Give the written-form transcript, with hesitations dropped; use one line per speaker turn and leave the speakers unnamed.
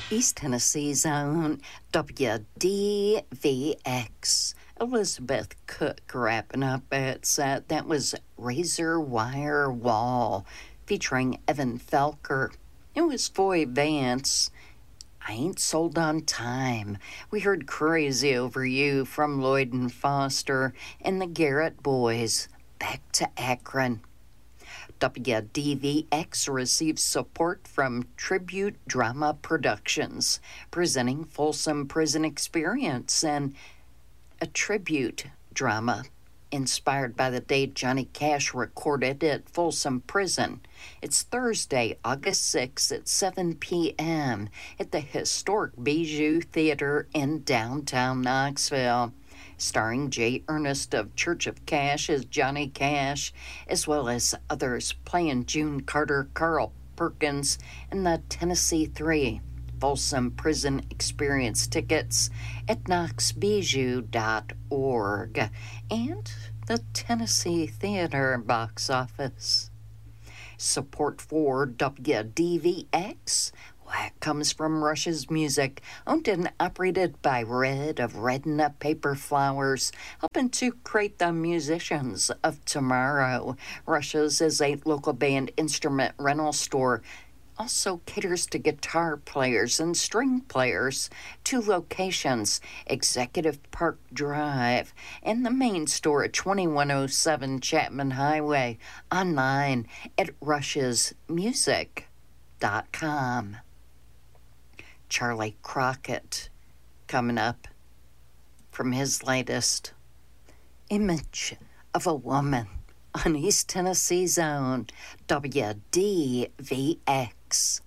East Tennessee's own WDVX. Elizabeth Cook wrapping up its set. That was Razor Wire Wall featuring Evan Felker. It was Foy Vance. I Ain't Sold on Time. We heard Crazy Over You from Lloyd and Foster and the Garrett Boys. Back to Akron. WDVX receives support from Tribute Drama Productions, presenting Folsom Prison Experience and a tribute drama inspired by the day Johnny Cash recorded at Folsom Prison. It's Thursday, August 6th at 7 p.m. at the historic Bijou Theater in downtown Knoxville, starring Jay Ernest of Church of Cash as Johnny Cash, as well as others playing June Carter, Carl Perkins, and the Tennessee Three. Folsom Prison Experience tickets at knoxbijou.org and the Tennessee Theater box office. Support for WDVX comes from Rush's Music, owned and operated by Red of Red and the Paper Flowers, helping to create the musicians of tomorrow. Rush's is a local band instrument rental store. Also caters to guitar players and string players. 2 locations, Executive Park Drive and the main store at 2107 Chapman Highway. Online at rushesmusic.com. Charlie Crockett coming up from his latest Image of a Woman on East Tennessee's own WDVX.